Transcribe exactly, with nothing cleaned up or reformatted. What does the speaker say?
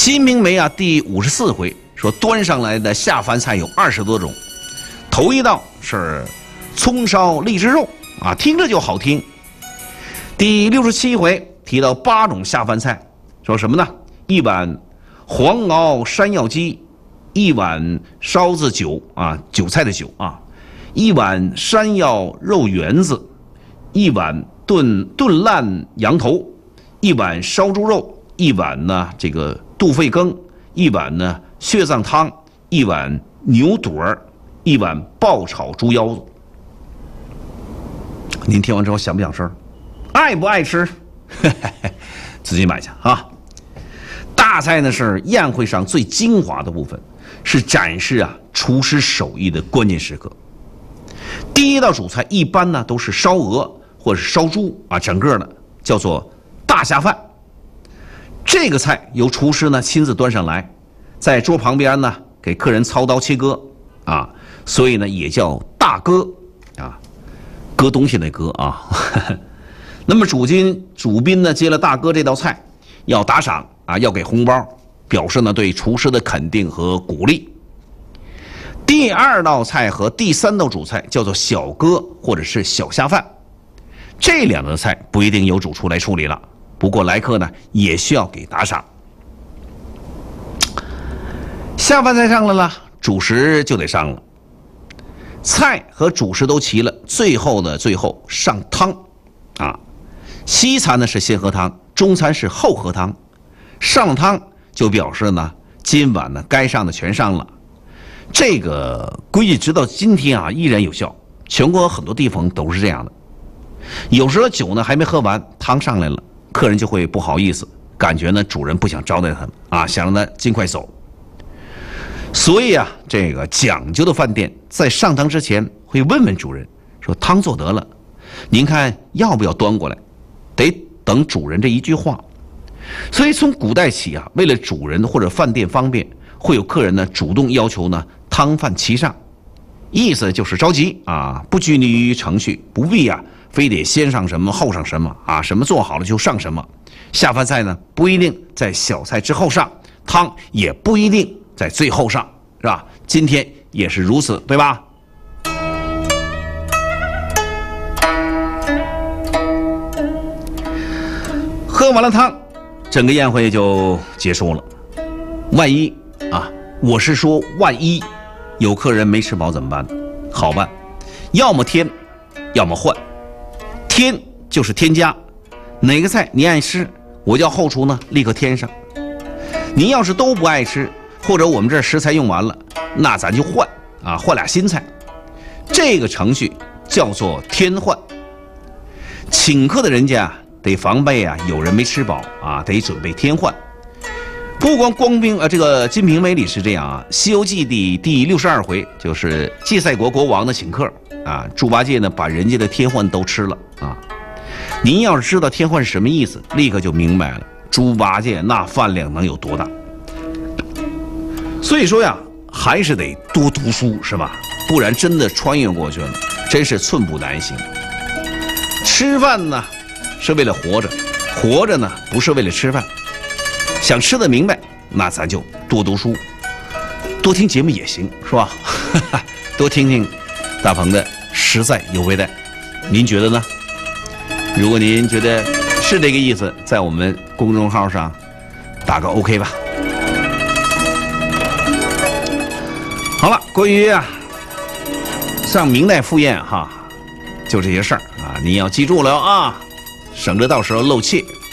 金瓶梅》啊第五十四回说，端上来的下饭菜有二十多种，头一道是葱烧荔枝肉啊，听着就好听。第六十七回提到八种下饭菜，说什么呢？一碗黄熬山药鸡，一碗烧子韭啊，韭菜的韭啊，一碗山药肉圆子，一碗炖炖烂羊头，一碗烧猪肉，一碗呢这个肚肺羹，一碗呢血脏汤，一碗牛肚儿，一碗爆炒猪腰子。您听完之后想不想吃？爱不爱吃？自己买去啊！大菜呢是宴会上最精华的部分，是展示啊厨师手艺的关键时刻。第一道主菜一般呢都是烧鹅或者是烧猪啊，整个的叫做大下饭。这个菜由厨师呢亲自端上来，在桌旁边呢给客人操刀切割啊，所以呢也叫大割啊，割东西的割啊。那么主宾主宾呢接了大哥这道菜，要打赏啊，要给红包，表示呢对厨师的肯定和鼓励。第二道菜和第三道主菜叫做小割或者是小下饭，这两道菜不一定由主厨来处理了，不过来客呢也需要给打赏。下饭菜上来了，主食就得上了。菜和主食都齐了，最后的最后上汤啊。西餐呢是先喝汤，中餐是后喝汤。上了汤就表示呢，今晚呢该上的全上了。这个规矩直到今天啊依然有效，全国很多地方都是这样的。有时候酒呢还没喝完，汤上来了，客人就会不好意思，感觉呢主人不想招待他们啊，想让他尽快走。所以啊，这个讲究的饭店在上汤之前会问问主人说：“汤做得了，您看要不要端过来？”得等主人这一句话。所以从古代起啊，为了主人或者饭店方便，会有客人呢主动要求呢汤饭齐上，意思就是着急啊，不拘泥于程序，不必啊非得先上什么后上什么啊，什么做好了就上什么。下饭菜呢不一定在小菜之后上，汤也不一定在最后上，是吧？今天也是如此，对吧？喝完了汤，整个宴会就结束了。万一啊，我是说万一有客人没吃饱怎么办？好办，要么添，要么换。添就是添加，哪个菜你爱吃，我叫后厨呢立刻添上。您要是都不爱吃，或者我们这食材用完了，那咱就换啊，换俩新菜。这个程序叫做添换。请客的人家得防备啊，有人没吃饱啊，得准备添换。不光光兵呃，这个《金瓶梅》里是这样啊，《西游记》第第六十二回就是祭赛国国王的请客啊，猪八戒呢把人家的添换都吃了啊。您要是知道添换是什么意思，立刻就明白了，猪八戒那饭量能有多大。所以说呀，还是得多读书是吧？不然真的穿越过去了，真是寸步难行。吃饭呢是为了活着，活着呢不是为了吃饭。想吃得明白，那咱就多读书，多听节目也行，是吧？多听听大鹏的实在有味道，您觉得呢？如果您觉得是这个意思，在我们公众号上打个 OK 吧。好了，关于啊上明代赴宴哈，就这些事儿啊，您要记住了啊，省着到时候露怯。